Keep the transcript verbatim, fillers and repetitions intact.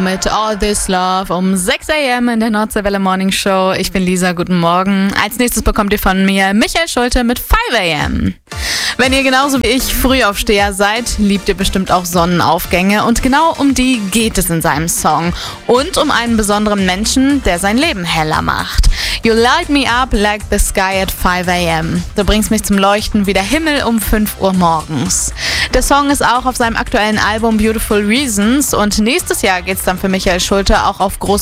Mit All This Love um sechs a m in der Nordseewelle Morning Show. Ich bin Lisa, guten Morgen. Als nächstes bekommt ihr von mir Michael Schulte mit five a m. Wenn ihr genauso wie ich Frühaufsteher seid, liebt ihr bestimmt auch Sonnenaufgänge und genau um die geht es in seinem Song. Und um einen besonderen Menschen, der sein Leben heller macht. You light me up like the sky at five a m. Du bringst mich zum Leuchten wie der Himmel um fünf Uhr morgens. Der Song ist auch auf seinem aktuellen Album Beautiful Reasons und nächstes Jahr geht's dann für Michael Schulte auch auf große